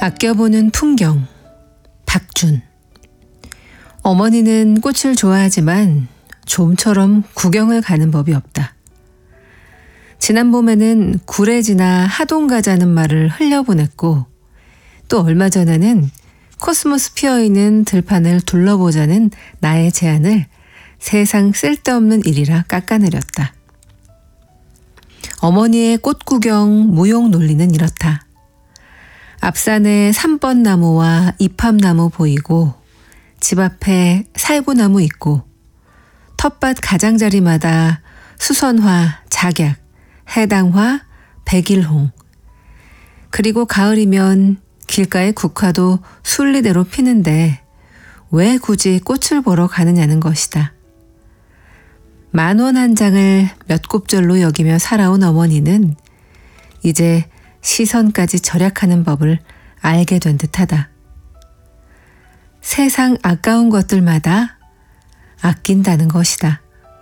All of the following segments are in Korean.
아껴보는 풍경, 박준. 어머니는 꽃을 좋아하지만 좀처럼 구경을 가는 법이 없다. 지난 봄에는 굴에 지나 하동 가자는 말을 흘려보냈고, 또 얼마 전에는 코스모스 피어있는 들판을 둘러보자는 나의 제안을 세상 쓸데없는 일이라 깎아내렸다. 어머니의 꽃구경 무용 논리는 이렇다. 앞산에 3번 나무와 이팝나무 보이고 집 앞에 살구나무 있고 텃밭 가장자리마다 수선화, 작약, 해당화, 백일홍, 그리고 가을이면 길가의 국화도 순리대로 피는데 왜 굳이 꽃을 보러 가느냐는 것이다. 10,000원 한 장을 몇 곱절로 여기며 살아온 어머니는 이제 시선까지 절약하는 법을 알게 된 듯하다. 세상 아까운 것들마다 아낀다는 것이다.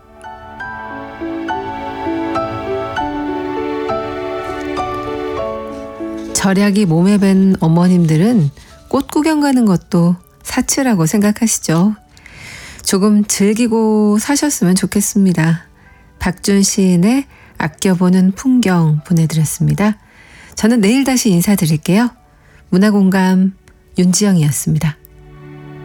절약이 몸에 밴 어머님들은 꽃 구경 가는 것도 사치라고 생각하시죠. 조금 즐기고 사셨으면 좋겠습니다. 박준 시인의 아껴보는 풍경 보내드렸습니다. 저는 내일 다시 인사드릴게요. 문화공감 윤지영이었습니다.